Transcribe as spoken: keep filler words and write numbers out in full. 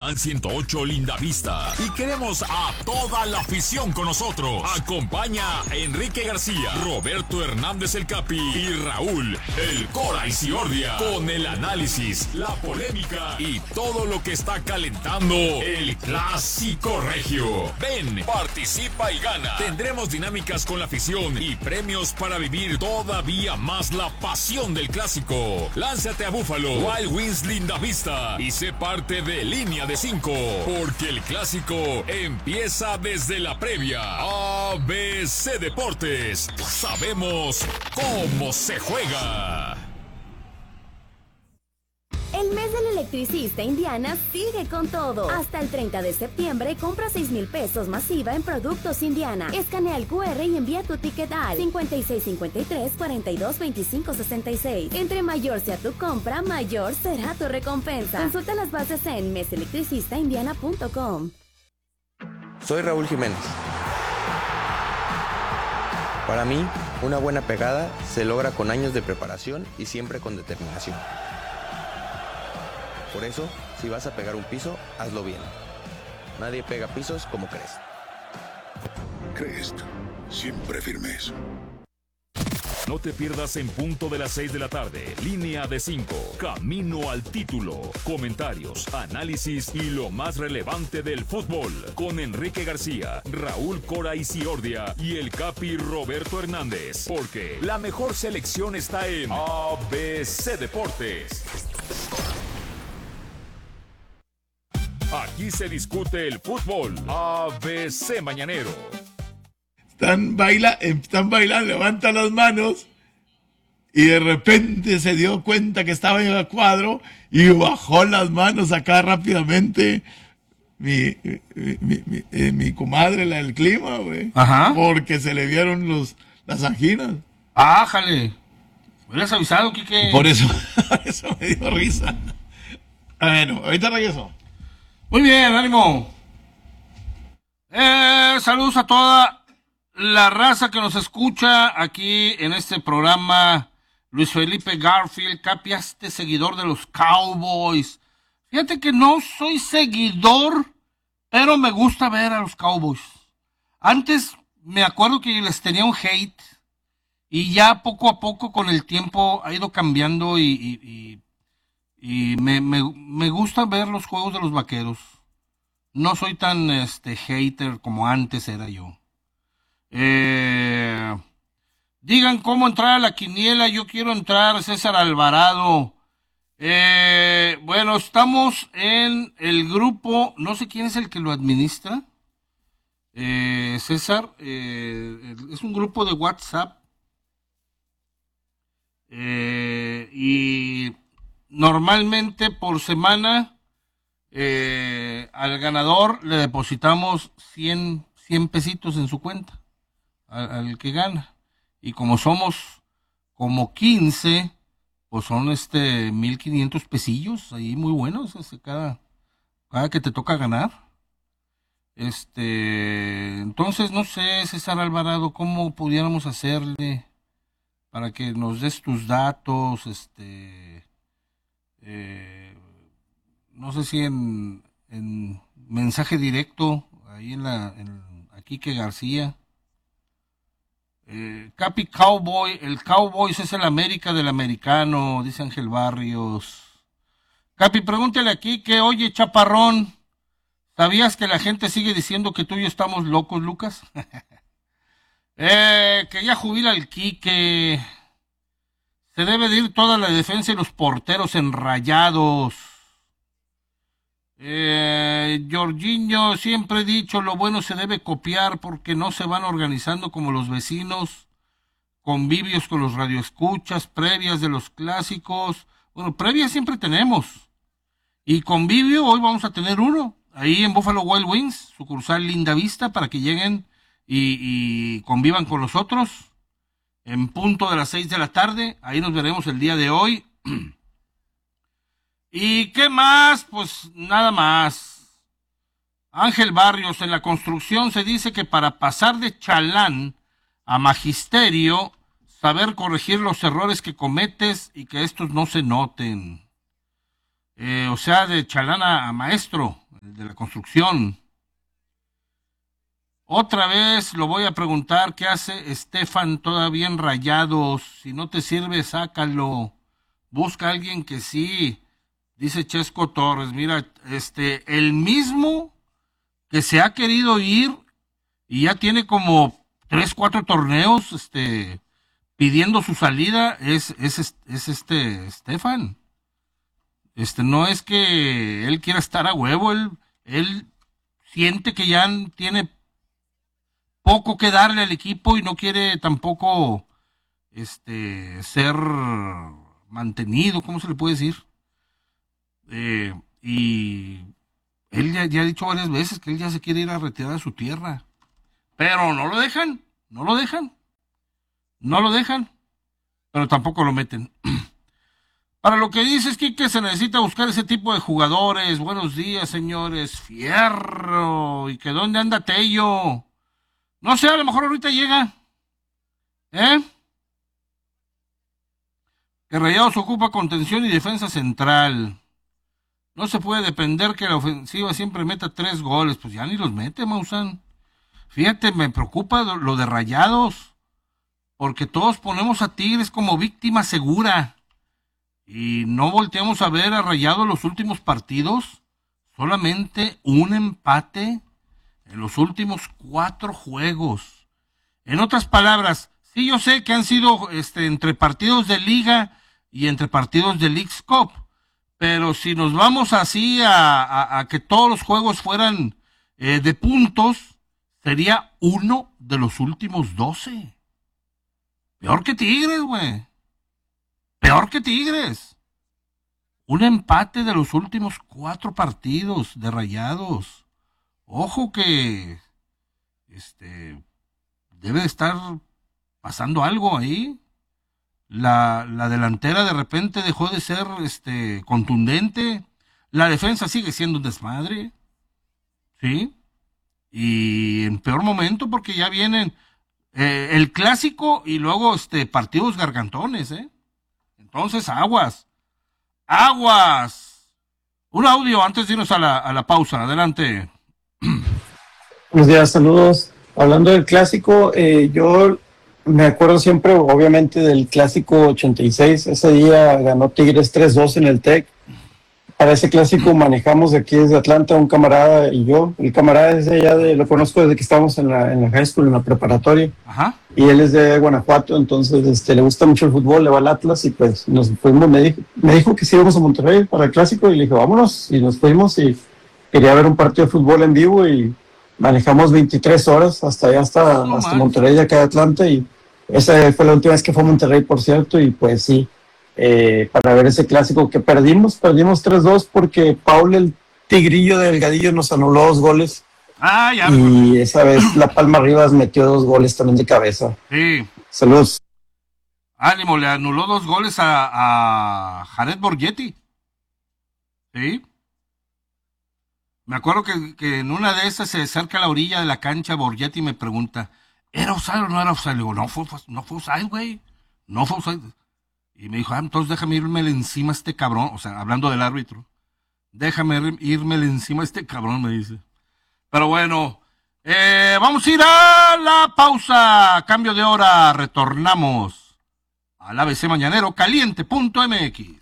Canal ciento ocho Lindavista. Y queremos a toda la afición con nosotros. Acompaña a Enrique García, Roberto Hernández el Capi y Raúl el Cora Isiordia con el análisis, la polémica y todo lo que está calentando el Clásico Regio. Ven, participa y gana. Tendremos dinámicas con la afición y premios para vivir todavía más la pasión del Clásico. Lánzate a Búfalo Wild Wings Lindavista y sé parte de Línea de cinco, porque el Clásico empieza desde la previa. A B C Deportes, sabemos cómo se juega. El mes del electricista Indiana sigue con todo. Hasta el treinta de septiembre compra seis mil pesos masiva en productos Indiana. Escanea el cu erre y envía tu ticket al cincuenta y seis cincuenta y tres cuarenta y dos veinticinco sesenta y seis. Entre mayor sea tu compra, mayor será tu recompensa. Consulta las bases en mes electricista indiana punto com. Soy Raúl Jiménez. Para mí, una buena pegada se logra con años de preparación y siempre con determinación. Por eso, si vas a pegar un piso, hazlo bien. Nadie pega pisos como Crest. Crest, siempre firmes. No te pierdas en punto de las seis de la tarde. Línea de cinco. Camino al título. Comentarios, análisis y lo más relevante del fútbol. Con Enrique García, Raúl Cora Isiordia y el Capi Roberto Hernández. Porque la mejor selección está en A B C Deportes. Aquí se discute el fútbol. A B C Mañanero. Están, baila, están bailando, levanta las manos y de repente se dio cuenta que estaba en el cuadro y bajó las manos acá rápidamente. Mi, mi, mi, mi, eh, mi comadre, la del clima, güey. Ajá. Porque se le vieron los, las anginas. Ájale. ¿Me hubieras avisado, Quique? Por eso, por eso me dio risa. Bueno, ahorita regreso. Muy bien, ánimo. Eh, saludos a toda la raza que nos escucha aquí en este programa. Luis Felipe Garfield, Capi, este seguidor de los Cowboys. Fíjate que no soy seguidor, pero me gusta ver a los Cowboys. Antes me acuerdo que les tenía un hate y ya poco a poco con el tiempo ha ido cambiando y... y, y Y me, me, me gusta ver los juegos de los Vaqueros. No soy tan este hater como antes era yo. Eh, digan cómo entrar a la quiniela. Yo quiero entrar, César Alvarado. Eh, bueno, estamos en el grupo. No sé quién es el que lo administra. Eh, César. Eh, es un grupo de WhatsApp. Eh, y... Normalmente por semana eh, al ganador le depositamos cien, cien pesitos en su cuenta, al, al que gana. Y como somos como quince, pues son este mil quinientos pesillos, ahí muy buenos, este, cada, cada que te toca ganar. Este, entonces no sé, César Alvarado, cómo pudiéramos hacerle para que nos des tus datos, este... Eh, no sé si en, en mensaje directo ahí en la en, aquí que García eh, Capi Cowboy, el Cowboys es el América del americano, dice Ángel Barrios. Capi, pregúntale aquí que oye, chaparrón, ¿sabías que la gente sigue diciendo que tú y yo estamos locos, Lucas? eh, que ya jubila el Quique. Se debe de ir toda la defensa y los porteros enrayados. Eh, Jorginho, siempre he dicho, lo bueno se debe copiar porque no se van organizando como los vecinos. Convivios con los radioescuchas, previas de los clásicos. Bueno, previas siempre tenemos. Y convivio, hoy vamos a tener uno. Ahí en Buffalo Wild Wings, sucursal Lindavista, para que lleguen y, y convivan con nosotros. En punto de las seis de la tarde, ahí nos veremos el día de hoy. ¿Y qué más? Pues nada más. Ángel Barrios, en la construcción se dice que para pasar de chalán a magisterio, saber corregir los errores que cometes y que estos no se noten. Eh, o sea, de chalán a, a maestro. de la construcción. Otra vez lo voy a preguntar, ¿qué hace Estefan todavía en Rayados? Si no te sirve, sácalo. Busca a alguien que sí. Dice Chesco Torres, mira, este, el mismo que se ha querido ir y ya tiene como tres, cuatro torneos, este, pidiendo su salida, es, es, es este Estefan. Este, no es que él quiera estar a huevo, él, él siente que ya tiene poco que darle al equipo y no quiere tampoco, este, ser mantenido, ¿cómo se le puede decir? Eh, y él ya, ya ha dicho varias veces que él ya se quiere ir a retirar a su tierra, pero no lo dejan, no lo dejan, no lo dejan, pero tampoco lo meten. Para lo que dices, Quique, se necesita buscar ese tipo de jugadores. Buenos días, señores, fierro, y que dónde anda Tello, no sé, a lo mejor ahorita llega, ¿eh? Que Rayados ocupa contención y defensa central. No se puede depender que la ofensiva siempre meta tres goles. Pues ya ni los mete, Maussan. Fíjate, me preocupa lo de Rayados, porque todos ponemos a Tigres como víctima segura. Y no volteamos a ver a Rayados los últimos partidos. Solamente un empate en los últimos cuatro juegos. En otras palabras, sí, yo sé que han sido este, entre partidos de Liga y entre partidos de Leagues Cup. Pero si nos vamos así a, a, a que todos los juegos fueran eh, de puntos, sería uno de los últimos doce. Peor que Tigres, güey. Peor que Tigres. Un empate de los últimos cuatro partidos de Rayados. Ojo que este debe de estar pasando algo ahí. La, la delantera de repente dejó de ser este contundente. La defensa sigue siendo un desmadre. ¿Sí? Y en peor momento porque ya vienen eh, el clásico y luego este partidos gargantones, ¿eh? Entonces, aguas. ¡Aguas! Un audio antes de irnos a la, a la pausa. Adelante. Buenos días, saludos. Hablando del clásico, eh, yo me acuerdo siempre, obviamente, del clásico ochenta y seis. Ese día ganó Tigres tres dos en el TEC. Para ese clásico manejamos de aquí desde Atlanta un camarada y yo. El camarada es de allá, de, lo conozco desde que estábamos en la, en la high school, en la preparatoria. Ajá. Y él es de Guanajuato, entonces este, le gusta mucho el fútbol, le va al Atlas y pues nos fuimos. Me dijo, me dijo que sí íbamos a Monterrey para el clásico y le dije, vámonos. Y nos fuimos y quería ver un partido de fútbol en vivo y manejamos veintitrés horas hasta allá, hasta, no hasta Monterrey, de acá de Atlanta. Y esa fue la última vez que fue a Monterrey, por cierto, y pues sí. Eh, para ver ese clásico que perdimos, perdimos tres dos porque Paul, el tigrillo de Delgadillo, nos anuló dos goles. Ah, ya. Y esa vez La Palma Rivas metió dos goles también de cabeza. Sí. Saludos. Ánimo, le anuló dos goles a, a Jared Borgetti. Sí. Me acuerdo que, que en una de esas se acerca a la orilla de la cancha Borgetti y me pregunta, ¿era offside o no era offside? Le digo, no fue, no fue offside, güey. No fue offside. Y me dijo, ah, entonces déjame irme encima a este cabrón. O sea, hablando del árbitro. Déjame irme encima a este cabrón, me dice. Pero bueno, eh, vamos a ir a la pausa. Cambio de hora. Retornamos al A B C Mañanero Caliente punto M X.